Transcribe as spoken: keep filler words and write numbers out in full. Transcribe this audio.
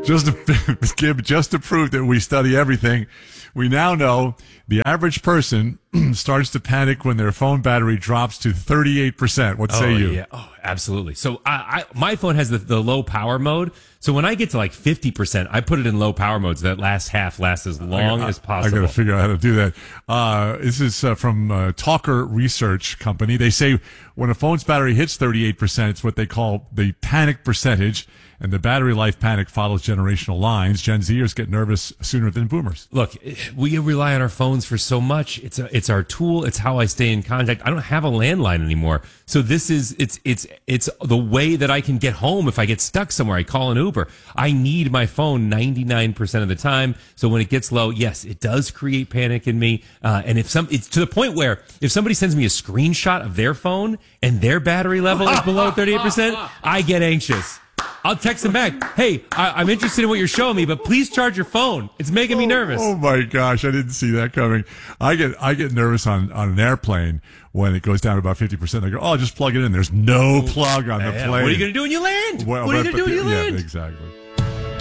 just to, Gib, just to prove that we study everything, we now know the average person starts to panic when their phone battery drops to thirty-eight percent. What say oh, you? Yeah. Oh, absolutely. So I, I my phone has the, the low power mode. So when I get to like fifty percent, I put it in low power mode so that last half lasts as long I, as possible. I got to figure out how to do that. Uh, this is uh, from uh, Talker Research Company. They say when a phone's battery hits thirty-eight percent, it's what they call the panic percentage. And the battery life panic follows generational lines. Gen Zers get nervous sooner than boomers. Look, we rely on our phones for so much. It's a, it's our tool. It's how I stay in contact. I don't have a landline anymore. So this is, it's, it's, it's the way that I can get home if I get stuck somewhere. I call an Uber. I need my phone ninety-nine percent of the time. So when it gets low, yes, it does create panic in me. Uh, and if some, it's to the point where if somebody sends me a screenshot of their phone and their battery level is below thirty-eight percent, I get anxious. I'll text them back. Hey, I, I'm interested in what you're showing me, but please charge your phone. It's making me nervous. Oh, oh my gosh, I didn't see that coming. I get I get nervous on, on an airplane when it goes down to about fifty percent. I go, oh, just plug it in. There's no plug on the Yeah, plane. what are you going to do when you land? Well, what are you but- going to do when you yeah, land? exactly.